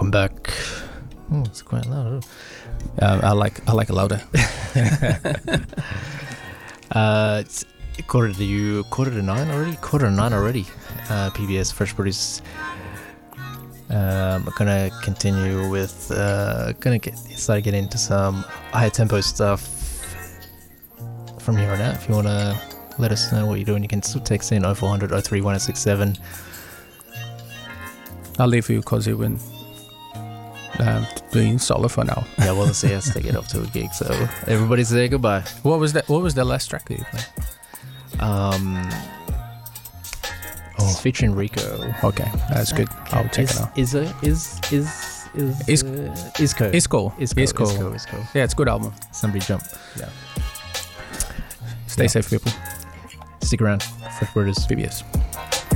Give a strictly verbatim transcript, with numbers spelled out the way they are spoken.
Welcome back. Oh, it's quite loud. Uh, I like I like it louder. uh, it's quarter to you, quarter to nine already. Quarter to nine already. Uh, P B S Fresh Produce. Um, I'm gonna continue with. Uh, gonna get start getting into some higher tempo stuff from here on out. If you wanna let us know what you're doing, you can still text in oh four hundred, oh three one, oh six seven. I'll leave you because you've been um, doing solo for now. Yeah, well, the C S they get off to a gig, so everybody say goodbye. What was that? What was the last track that you played? Um, it's featuring Rico. Okay, that's good. I'll check is, it out. Is a is is is Is- uh, Isco. Isco. Isco. Isco. Isco. Isco. Yeah, it's a good album. Somebody jump. Yeah. Stay Yeah. safe, people. Stick around. Fresh Produce. P B S.